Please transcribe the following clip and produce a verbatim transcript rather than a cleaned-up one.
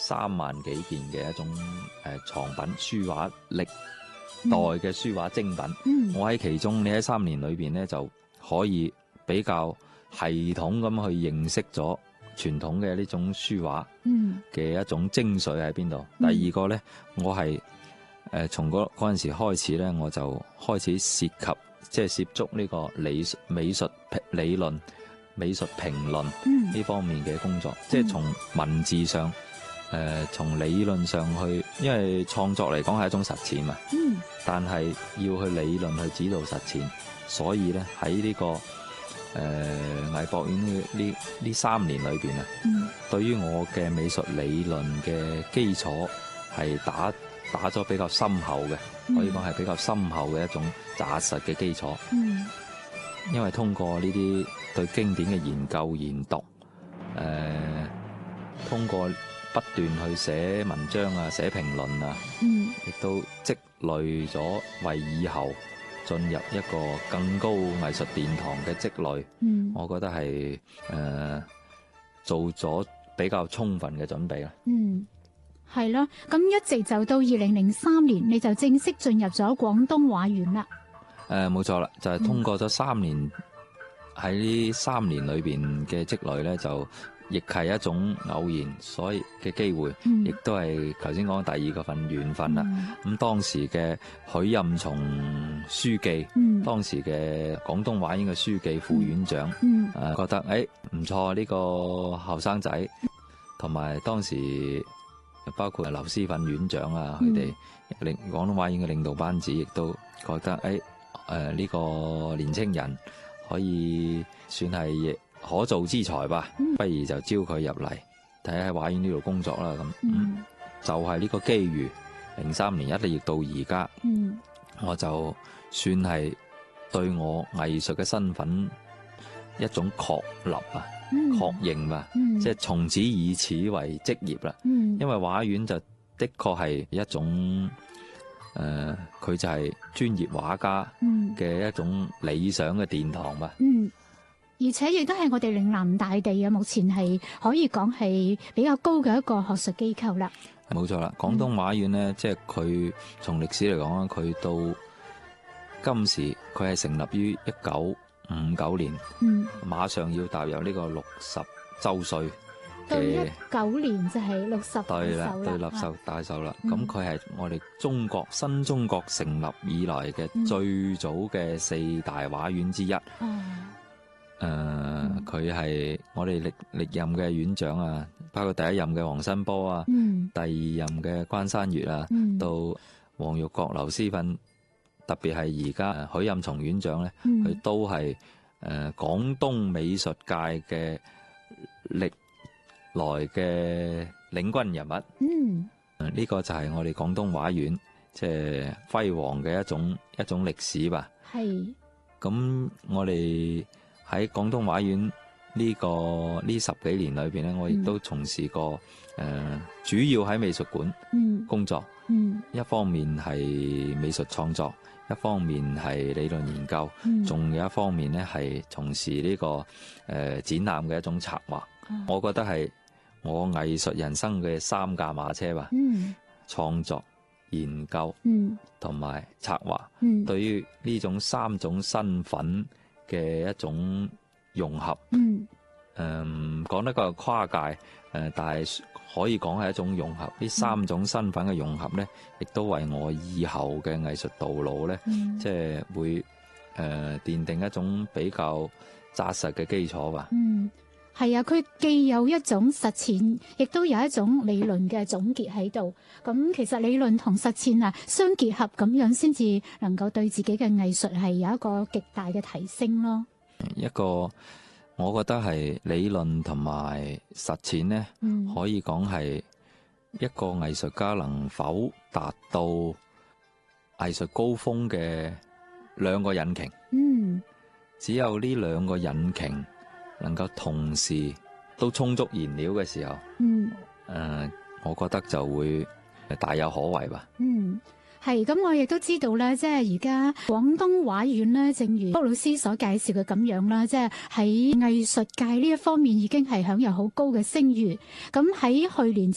三萬幾件嘅一種誒藏品，書畫歷代嘅書畫精品。 嗯、 我喺其中，你喺三年裏邊咧就可以比較系統咁去認識咗傳統嘅呢種書畫嘅一種精髓喺邊度。 嗯、 第二個咧，我係誒從嗰嗰陣時開始咧，我就開始涉及即係涉足呢個理美術理論、美術評論呢方面嘅工作，嗯、即係從文字上。誒、呃，從理論上去，因為創作嚟講係一種實踐嘛， 嗯， 但係要去理論去指導實踐，所以咧喺呢、這個誒藝博院呢呢呢三年裏邊啊，嗯，對於我嘅美術理論嘅基礎係打打咗比較深厚嘅，嗯、可以講係比較深厚嘅一種紮實嘅基礎，嗯，因為通過呢啲對經典嘅研究研讀，誒、呃，通過。不斷去寫文章啊，寫評論啊，嗯，亦都積累咗為以後進入一個更高藝術殿堂嘅積累。嗯，我覺得係誒、呃、做咗比較充分嘅準備啦。 嗯，係咯，咁一直就到二零零三年，你就正式進入咗廣東畫院啦。 誒、呃，冇錯啦，就係、是、通過咗三年喺呢、嗯、三年裏邊嘅積累咧，就。亦係一種偶然，所以嘅機會，亦、嗯、都係頭先講第二個份緣分啦。咁、嗯、當時嘅許任松書記，嗯、當時嘅廣東畫院嘅書記副院長，嗯嗯、覺得誒唔錯呢個後生仔，同埋當時包括劉思訓院長啊，佢哋領廣東畫院嘅領導班子，亦都覺得誒誒呢個年青人可以算係可造之才吧，嗯、不如就招佢入嚟睇下喺畫院呢度工作啦。咁、嗯、就係、是、呢個機遇，零三年一直到而家，嗯、我就算係對我藝術嘅身份一種確立啊、嗯、確認啊，嗯、即係從此以此為職業啦。嗯、因為畫院就的確係一種誒，佢、呃、就係專業畫家嘅一種理想嘅殿堂吧。嗯嗯而且亦都係我哋嶺南大地啊，目前係可以講係比較高嘅一個學術機構啦。 冇錯啦，廣東畫院咧，嗯、即係佢從歷史嚟講咧，佢到今時佢係成立於一九五九年，嗯，馬上要踏入呢個六十週歲嘅一九年就係六十對啦，對六十大壽啦。咁佢係我哋中國新中國成立以來嘅最早嘅四大畫院之一。嗯誒，佢係、呃、我哋歷歷任嘅院長啊，包括第一任嘅黃新波啊，嗯、第二任嘅關山月啊，嗯、到黃玉國、劉思訓，特別係而家許任松院長咧，佢、嗯、都係誒廣東美術界嘅歷來嘅領軍人物。嗯，呢、呃這個就係我哋廣東畫院即係輝煌嘅一種一種歷史吧。係，咁我哋。喺廣東畫院呢、這個呢十幾年裏邊咧，我亦都從事過誒、嗯呃，主要喺美術館工作。嗯，嗯一方面係美術創作，一方面係理論研究，仲、嗯、有一方面咧係從事呢、這個誒、呃、展覽嘅一種策劃。嗯、我覺得係我藝術人生嘅三駕馬車吧。嗯，創作、研究，嗯，同埋策劃。嗯，對於呢種三種身份嘅一種融合，嗯，誒講得個跨界，誒、呃，但係可以講係一種融合。呢三種身份嘅融合咧，亦都為我以後嘅藝術道路咧，嗯、即係會誒、呃、奠定一種比較紮實嘅基礎吧。嗯， 係啊，佢既有一種實踐，亦都有一種理論嘅總結喺度。咁其實理論同實踐啊相結合，咁樣先至能夠對自己嘅藝術係有一個極大嘅提升咯。 一個我覺得係理論同埋實踐咧，嗯、可以講係一個藝術家能否達到藝術高峰嘅兩個引擎。嗯，只有呢兩個引擎能夠同時都充足燃料嘅時候，嗯，誒、呃，我覺得就會大有可為吧。 嗯，係，咁我亦都知道咧，即係而家廣東畫院咧，正如卜老師所介紹嘅咁樣啦，即係喺藝術界呢一方面已經係享有好高嘅聲譽。咁喺去年